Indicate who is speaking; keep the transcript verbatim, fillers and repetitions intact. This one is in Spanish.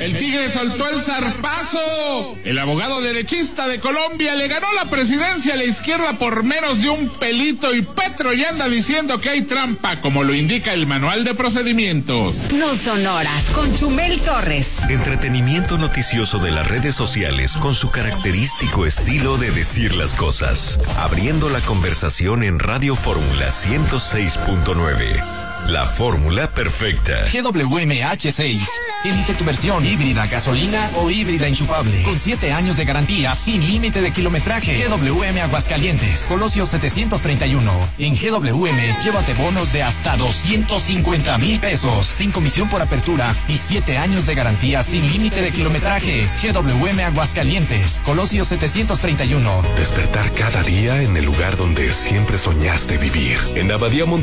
Speaker 1: El Tigre soltó el zarpazo. El abogado derechista de Colombia le ganó la presidencia a la izquierda por menos de un pelito y Petro ya anda diciendo que hay trampa, como lo indica el manual de procedimientos.
Speaker 2: No son horas, con Chumel Torres.
Speaker 3: Entretenimiento noticioso de las redes sociales con su característico estilo de decir las cosas. Abriendo la conversación en Radio Fórmula ciento seis punto nueve. La fórmula perfecta.
Speaker 4: G W M H seis. Elige tu versión híbrida, gasolina o híbrida enchufable. Con siete años de garantía, sin límite de kilometraje. G W M Aguascalientes, Colosio setecientos treinta y uno. En G W M, llévate bonos de hasta doscientos cincuenta mil pesos. Sin comisión por apertura y siete años de garantía sin límite de kilometraje. G W M Aguascalientes, Colosio setecientos treinta y uno.
Speaker 5: Despertar cada día en el lugar donde siempre soñaste vivir. En Abadía Monterrey